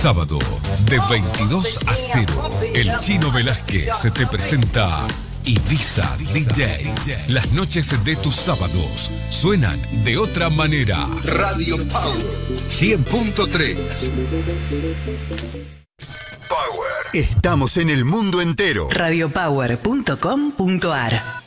sábado, de 22 a 0, el Chino Velázquez te presenta Ibiza DJ. Las noches de tus sábados suenan de otra manera. Radio Power 100.3. Estamos en el mundo entero. Radiopower.com.ar